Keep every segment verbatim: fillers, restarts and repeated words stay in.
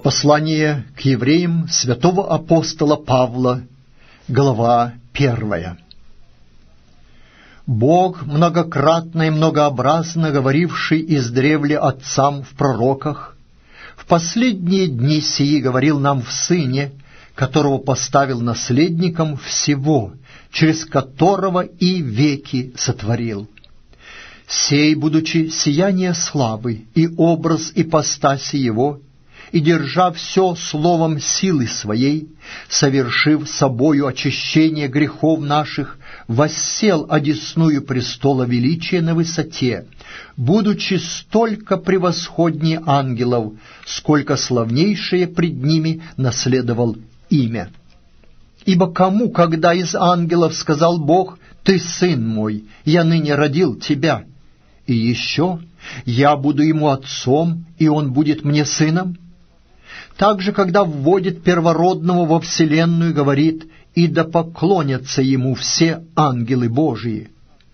Послание к евреям святого апостола Павла, глава первая. Бог, многократно и многообразно говоривший издревле отцам в пророках, в последние дни сии говорил нам в Сыне, которого поставил наследником всего, через которого и веки сотворил. Сей, будучи сияние славы и образ ипостаси Его, и держа все словом силы Своей, совершив собою очищение грехов наших, воссел одесную престола величия на высоте, будучи столько превосходнее ангелов, сколько славнейшее пред ними наследовал имя. Ибо кому, когда из ангелов сказал Бог: «Ты сын мой, я ныне родил тебя», и еще: «Я буду ему отцом, и он будет мне сыном»? Также, когда вводит первородного во вселенную, говорит: «И да поклонятся ему все ангелы Божии».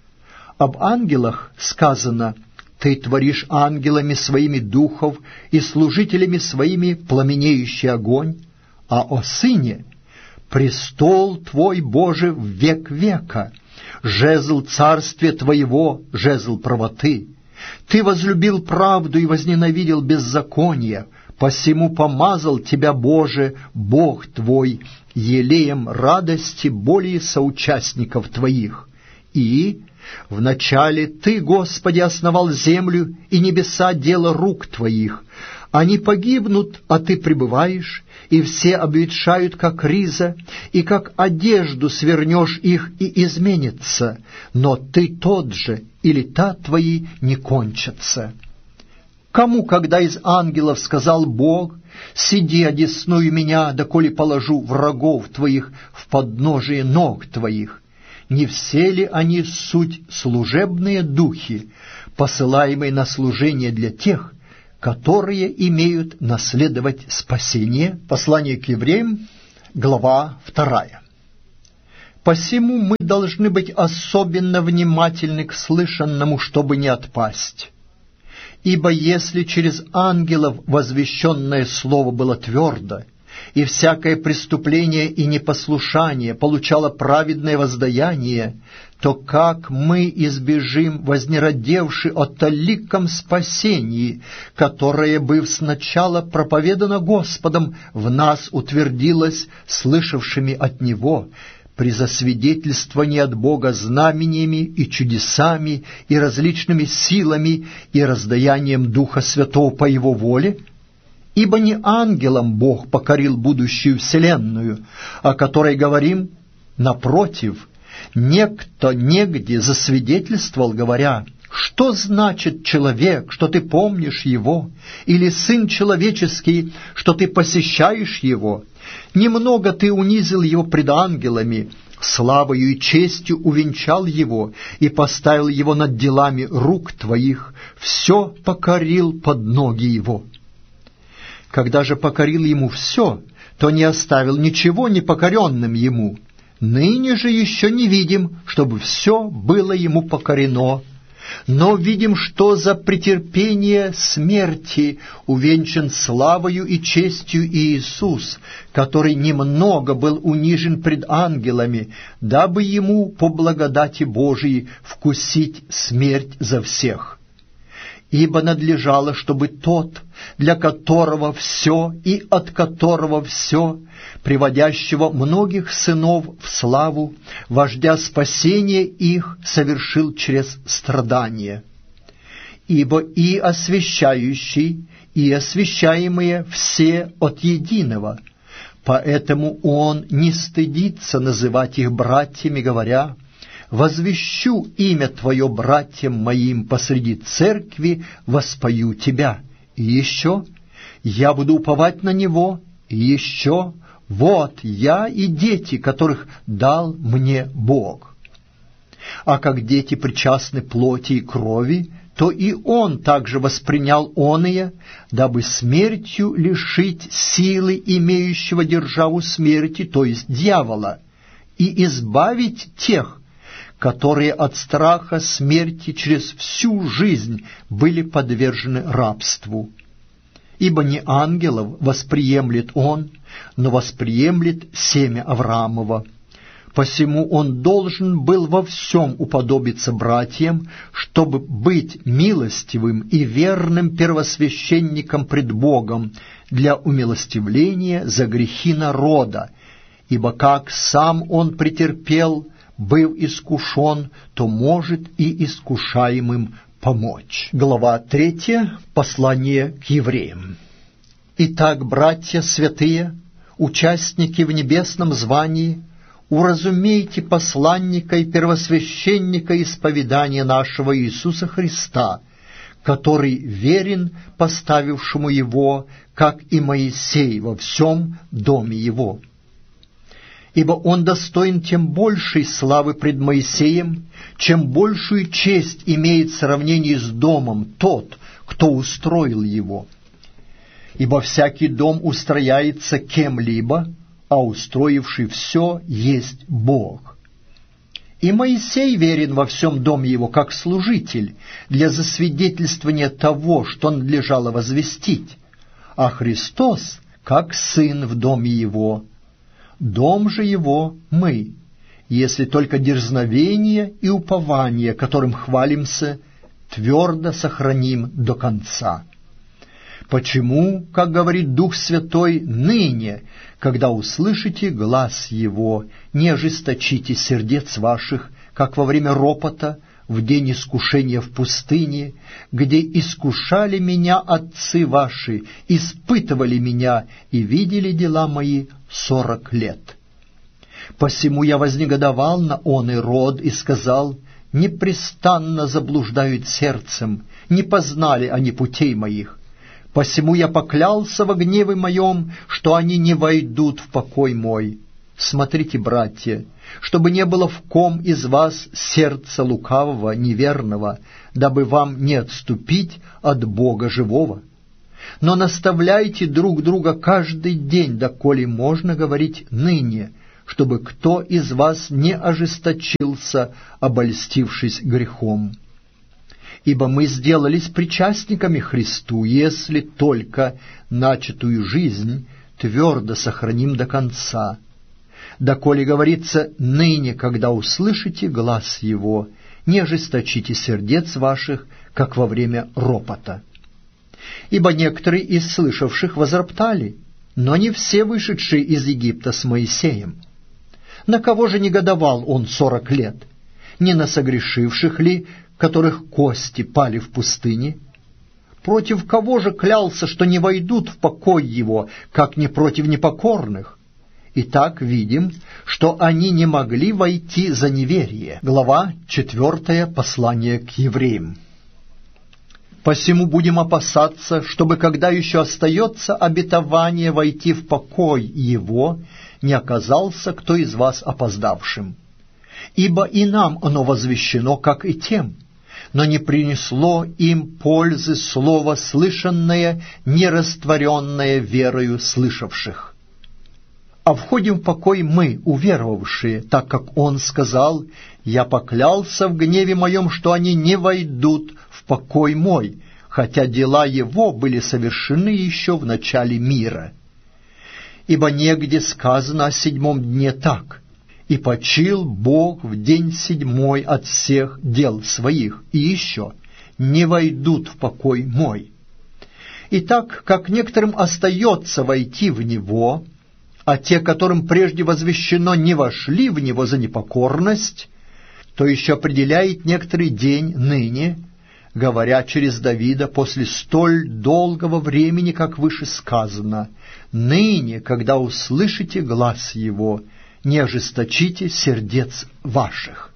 Об ангелах сказано: «Ты творишь ангелами своими духов и служителями своими пламенеющий огонь», а о Сыне: «Престол Твой, Боже, в век века, жезл царствия Твоего, жезл правоты. Ты возлюбил правду и возненавидел беззаконие, посему помазал Тебя, Боже, Бог Твой, елеем радости более соучастников Твоих. И вначале Ты, Господи, основал землю и небеса дело рук Твоих. Они погибнут, а Ты пребываешь, и все обветшают, как риза, и как одежду свернешь их, и изменится, но Ты тот же, и лета Твои не кончатся». Кому, когда из ангелов сказал Бог: «Сиди одесную меня, доколе положу врагов Твоих в подножие ног Твоих»? Не все ли они суть служебные духи, посылаемые на служение для тех, которые имеют наследовать спасение? Послание к евреям, глава вторая. Посему мы должны быть особенно внимательны к слышанному, чтобы не отпасть. Ибо если через ангелов возвещенное слово было твердо, и всякое преступление и непослушание получало праведное воздаяние, то как мы избежим вознеродевши о таликом спасении, которое, быв сначала проповедано Господом, в нас утвердилось слышавшими от Него, при засвидетельствовании от Бога знамениями и чудесами и различными силами и раздаянием Духа Святого по Его воле? Ибо не ангелам Бог покорил будущую вселенную, о которой говорим. Напротив, некто негде засвидетельствовал, говоря: «Что значит человек, что ты помнишь его? Или сын человеческий, что ты посещаешь его? Немного ты унизил его пред ангелами, славою и честью увенчал его и поставил его над делами рук твоих, все покорил под ноги его». Когда же покорил ему все, то не оставил ничего непокоренным ему. Ныне же еще не видим, чтобы все было ему покорено, но видим, что за претерпение смерти увенчан славою и честью Иисус, который немного был унижен пред ангелами, дабы ему по благодати Божией вкусить смерть за всех. Ибо надлежало, чтобы тот, для которого все и от которого все, приводящего многих сынов в славу, вождя спасения их, совершил через страдания. Ибо и освящающий, и освящаемые все от единого, поэтому он не стыдится называть их братьями, говоря: «Возвещу имя Твое братьям моим, посреди церкви воспою Тебя». И еще: «Я буду уповать на Него». И еще: «Вот я и дети, которых дал мне Бог». А как дети причастны плоти и крови, то и Он также воспринял оные, дабы смертью лишить силы имеющего державу смерти, то есть дьявола, и избавить тех, которые от страха смерти через всю жизнь были подвержены рабству. ибо не ангелов восприемлет он, но восприемлет семя Авраамова. Посему он должен был во всем уподобиться братьям, чтобы быть милостивым и верным первосвященником пред Богом для умилостивления за грехи народа, ибо как сам он претерпел, быв искушен, то может и искушаемым помочь. Глава третья. Послание к евреям. Итак, братья святые, участники в небесном звании, уразумейте посланника и первосвященника исповедания нашего Иисуса Христа, который верен поставившему его, как и Моисей во всем доме его. Ибо он достоин тем большей славы пред Моисеем, чем большую честь имеет в сравнении с домом тот, кто устроил его. Ибо всякий дом устрояется кем-либо, а устроивший все есть Бог. И Моисей верен во всем доме его, как служитель, для засвидетельствования того, что надлежало возвестить, а Христос, как сын в доме его. Дом же его мы, если только дерзновение и упование, которым хвалимся, твердо сохраним до конца. Почему, как говорит Дух Святой, ныне, когда услышите глас Его, не ожесточите сердец ваших, как во время ропота, в день искушения в пустыне, где искушали меня отцы ваши, испытывали меня и видели дела мои сорок лет. Посему я вознегодовал на он и род и сказал: непрестанно заблуждают сердцем, не познали они путей моих. Посему я поклялся во гневе моем, что они не войдут в покой мой. Смотрите, братья, чтобы не было в ком из вас сердца лукавого, неверного, дабы вам не отступить от Бога живого. Но наставляйте друг друга каждый день, доколе можно говорить ныне, чтобы кто из вас не ожесточился, обольстившись грехом. Ибо мы сделались причастниками Христу, если только начатую жизнь твердо сохраним до конца. Доколе говорится: ныне, когда услышите глас Его, не ожесточите сердец ваших, как во время ропота. Ибо некоторые из слышавших возроптали, но не все вышедшие из Египта с Моисеем. На кого же негодовал он сорок лет? Не на согрешивших ли, которых кости пали в пустыне? Против кого же клялся, что не войдут в покой его, как не против непокорных? Итак, видим, что они не могли войти за неверие. Глава четвертая. Послание к евреям. Посему будем опасаться, чтобы, когда еще остается обетование войти в покой его, не оказался кто из вас опоздавшим. Ибо и нам оно возвещено, как и тем, но не принесло им пользы слово слышанное, нерастворенное верою слышавших. А входим в покой мы, уверовавшие, так как Он сказал: «Я поклялся в гневе моем, что они не войдут в покой мой, хотя дела Его были совершены еще в начале мира». Ибо негде сказано о седьмом дне так: «И почил Бог в день седьмой от всех дел своих», и еще: «не войдут в покой мой». Итак, как некоторым остается войти в него, а те, которым прежде возвещено, не вошли в него за непокорность, то еще определяет некоторый день ныне, говоря через Давида после столь долгого времени, как выше сказано: «Ныне, когда услышите глас его, не ожесточите сердец ваших».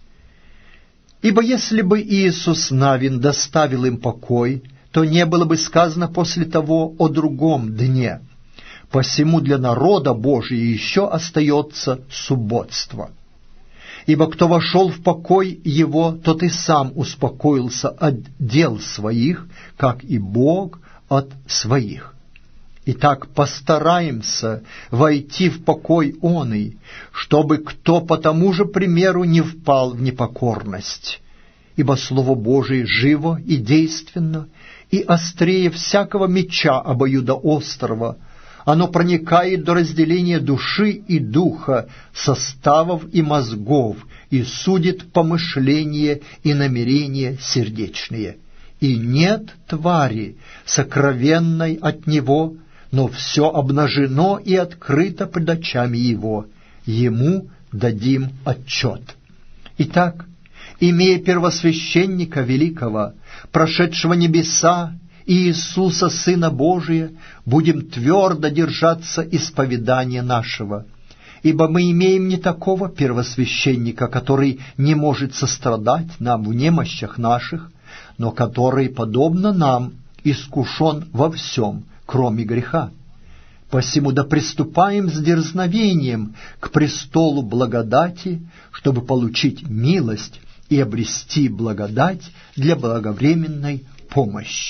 Ибо если бы Иисус Навин доставил им покой, то не было бы сказано после того о другом дне. Посему для народа Божия еще остается субботство. Ибо кто вошел в покой его, тот и сам успокоился от дел своих, как и Бог от своих. Итак, постараемся войти в покой оный, чтобы кто по тому же примеру не впал в непокорность. Ибо Слово Божие живо и действенно, и острее всякого меча обоюдоострого. Оно проникает до разделения души и духа, составов и мозгов, и судит помышления и намерения сердечные. И нет твари, сокровенной от него, но все обнажено и открыто пред очами его. Ему дадим отчет. Итак, имея первосвященника великого, прошедшего небеса, и Иисуса, Сына Божия, будем твердо держаться исповедания нашего. Ибо мы имеем не такого первосвященника, который не может сострадать нам в немощах наших, но который, подобно нам, искушен во всем, кроме греха. Посему да приступаем с дерзновением к престолу благодати, чтобы получить милость и обрести благодать для благовременной помощи.